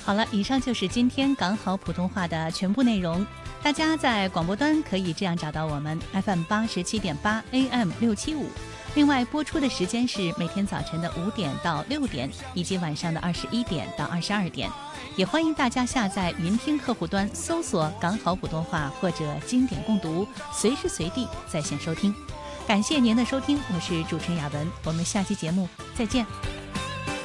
好了，以上就是今天港好普通话的全部内容。大家在广播端可以这样找到我们 FM87.8 AM675，另外播出的时间是每天早晨的5点到6点，以及晚上的21点到22点。也欢迎大家下载云听客户端，搜索港好普通话或者经典共读，随时随地在线收听。感谢您的收听，我是主持人雅文，我们下期节目再见。